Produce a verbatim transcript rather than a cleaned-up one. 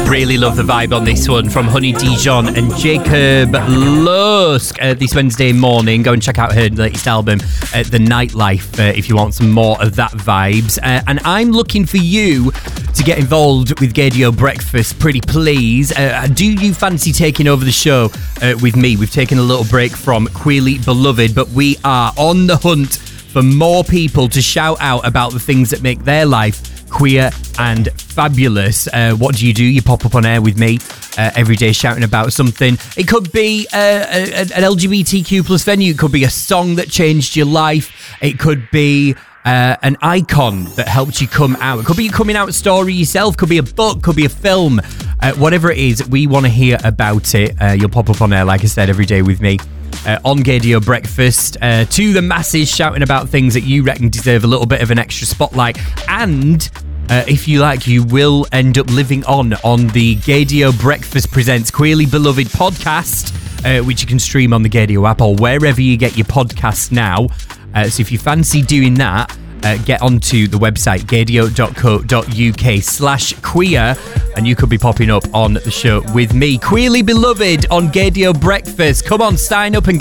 Really love the vibe on this one from Honey Dijon and Jacob Lusk uh, this Wednesday morning. Go and check out her latest album, uh, The Nightlife, uh, if you want some more of that vibes. Uh, and I'm looking for you to get involved with Gaydio Breakfast, pretty please. Uh, do you fancy taking over the show uh, with me? We've taken a little break from Queerly Beloved, but we are on the hunt for more people to shout out about the things that make their life queer and fabulous. Uh, what do you do? You pop up on air with me uh, every day shouting about something. It could be uh, a, an L G B T Q plus venue. It could be a song that changed your life. It could be uh, an icon that helped you come out. It could be a coming out story yourself. Could be a book. Could be a film. Uh, whatever it is, we want to hear about it. Uh, you'll pop up on air, like I said, every day with me. Uh, on Gaydio Breakfast, uh, to the masses, shouting about things that you reckon deserve a little bit of an extra spotlight. And uh, if you like, you will end up living on on the Gaydio Breakfast Presents Queerly Beloved podcast, uh, which you can stream on the Gaydio app or wherever you get your podcasts now. Uh, so if you fancy doing that, Uh, get onto the website gaydio.co.uk slash queer and you could be popping up on the show with me. Queerly Beloved on Gaydio Breakfast. Come on, sign up and